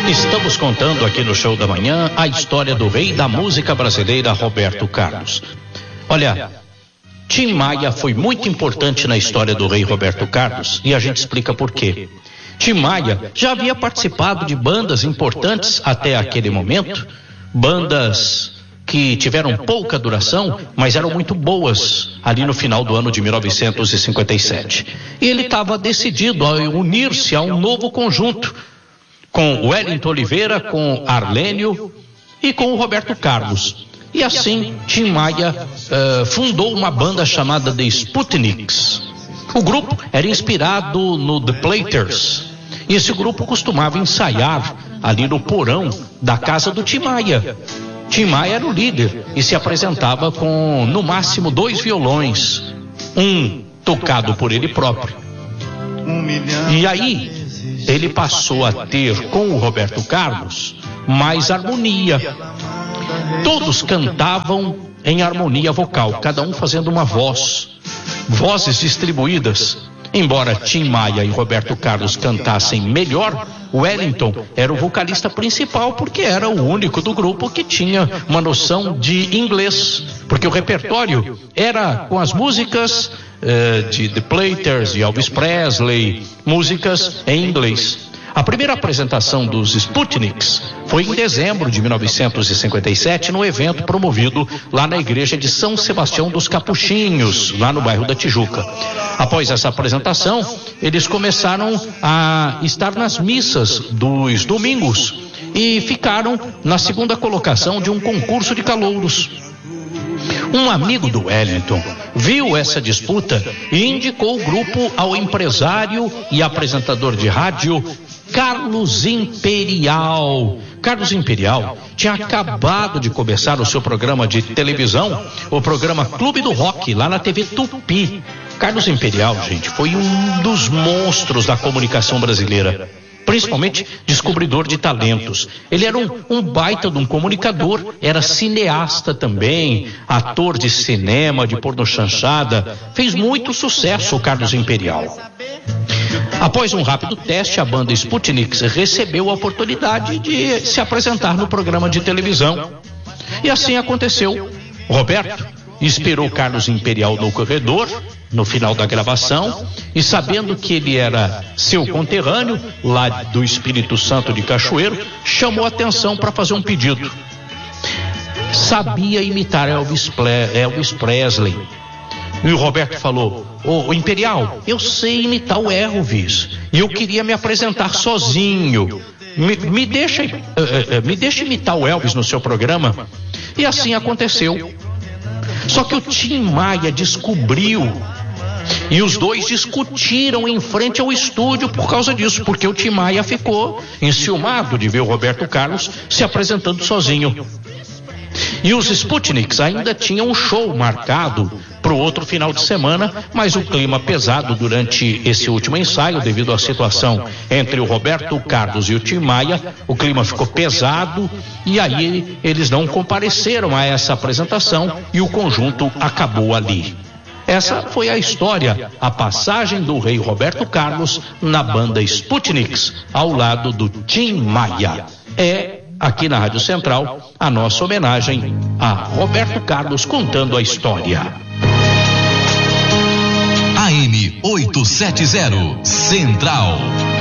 Estamos contando aqui no Show da Manhã a história do rei da música brasileira, Roberto Carlos. Olha, Tim Maia foi muito importante na história do rei Roberto Carlos e a gente explica por quê. Tim Maia já havia participado de bandas importantes até aquele momento, bandas que tiveram pouca duração, mas eram muito boas ali no final do ano de 1957. E ele estava decidido a unir-se a um novo conjunto, com Wellington Oliveira, com Arlênio e com o Roberto Carlos. E assim, Tim Maia fundou uma banda chamada The Sputniks. O grupo era inspirado no The Platters. E esse grupo costumava ensaiar ali no porão da casa do Tim Maia. Tim Maia era o líder e se apresentava com, no máximo, 2 violões. Um tocado por ele próprio. E aí, ele passou a ter com o Roberto Carlos mais harmonia. Todos cantavam em harmonia vocal, cada um fazendo uma voz, vozes distribuídas. Embora Tim Maia e Roberto Carlos cantassem melhor, Wellington era o vocalista principal porque era o único do grupo que tinha uma noção de inglês, porque o repertório era com as músicas de The Platters, de Elvis Presley, músicas em inglês. A primeira apresentação dos Sputniks foi em dezembro de 1957, no evento promovido lá na igreja de São Sebastião dos Capuchinhos, lá no bairro da Tijuca. Após essa apresentação, eles começaram a estar nas missas dos domingos e ficaram na segunda colocação de um concurso de calouros. Um amigo do Wellington viu essa disputa e indicou o grupo ao empresário e apresentador de rádio Carlos Imperial. Carlos Imperial tinha acabado de começar o seu programa de televisão, o programa Clube do Rock, lá na TV Tupi. Carlos Imperial, gente, foi um dos monstros da comunicação brasileira, principalmente descobridor de talentos. Ele era um baita de um comunicador, era cineasta também, ator de cinema, de pornochanchada. Fez muito sucesso o Carlos Imperial. Após um rápido teste, a banda Sputniks recebeu a oportunidade de se apresentar no programa de televisão. E assim aconteceu. Roberto esperou Carlos Imperial no corredor, no final da gravação, e sabendo que ele era seu conterrâneo, lá do Espírito Santo de Cachoeiro, chamou a atenção para fazer um pedido. Sabia imitar Elvis Presley. E o Roberto falou: ô Imperial, eu sei imitar o Elvis e eu queria me apresentar sozinho. Me deixa imitar o Elvis no seu programa. E assim aconteceu. Só que o Tim Maia descobriu e os dois discutiram em frente ao estúdio por causa disso, porque o Tim Maia ficou enciumado de ver o Roberto Carlos se apresentando sozinho. E os Sputniks ainda tinham um show marcado para o outro final de semana, mas o clima pesado durante esse último ensaio, devido à situação entre o Roberto Carlos e o Tim Maia, o clima ficou pesado e aí eles não compareceram a essa apresentação e o conjunto acabou ali. Essa foi a história, a passagem do rei Roberto Carlos na banda Sputniks, ao lado do Tim Maia. Aqui na Rádio Central, a nossa homenagem a Roberto Carlos contando a história. AM 870, Central.